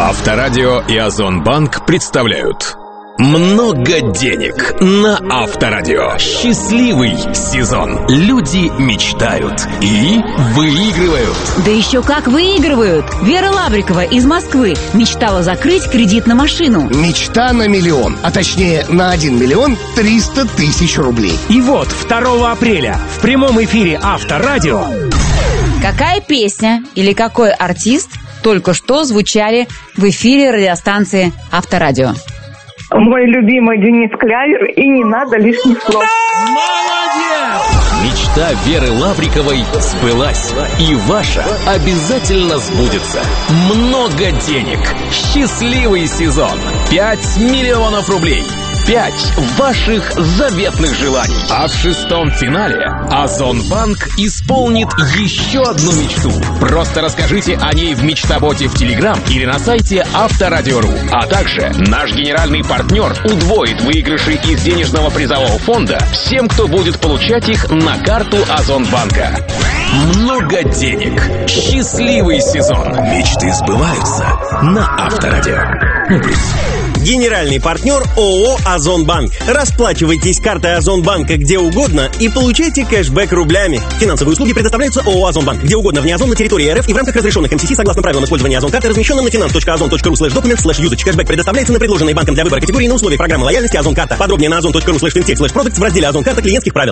Авторадио и Озонбанк представляют «Много денег» на Авторадио. Счастливый сезон. Люди мечтают и выигрывают. Да еще как выигрывают! Вера Лаврикова из Москвы мечтала закрыть кредит на машину. Мечта на миллион, а точнее на 1 миллион 300 тысяч рублей. И вот 2 апреля в прямом эфире Авторадио. Какая песня или какой артист только что звучали в эфире радиостанции Авторадио? Мой любимый Денис Клявер, и не надо лишних слов. Молодец! Мечта Веры Лавриковой сбылась. И ваша обязательно сбудется. Много денег. Счастливый сезон. 5 миллионов рублей. 5 ваших заветных желаний. А в 6-м финале Озонбанк исполнит еще одну мечту. Просто расскажите о ней в мечтаботе в Телеграм или на сайте Авторадио.ру. А также наш генеральный партнер удвоит выигрыши из денежного призового фонда всем, кто будет получать их на карту Озонбанка. Много денег. Счастливый сезон. Мечты сбываются на Авторадио. Генеральный партнер ООО «Озонбанк». Расплачивайтесь картой Озонбанка где угодно и получайте кэшбэк рублями. Финансовые услуги предоставляются ООО «Озонбанк» где угодно вне Озон на территории РФ и в рамках разрешенных МСС согласно правилам использования Озон-карты, размещенным на finance.ozon.ru/document/usage. Кэшбэк предоставляется на предложенные банком для выбора категории на условиях программы лояльности Озон-карта. Подробнее на ozon.ru/fintech/products в разделе Озон-карта клиентских правил.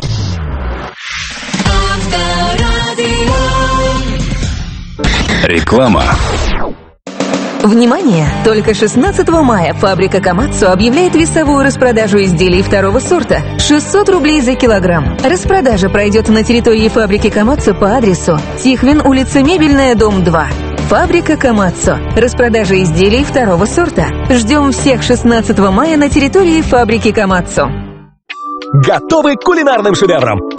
Реклама. Внимание! Только 16 мая фабрика Комацу объявляет весовую распродажу изделий второго сорта. 600 рублей за килограмм. Распродажа пройдет на территории фабрики Комацу по адресу Тихвин, улица Мебельная, дом 2. Фабрика Комацу. Распродажа изделий второго сорта. Ждем всех 16 мая на территории фабрики Комацу. Готовы к кулинарным шедеврам?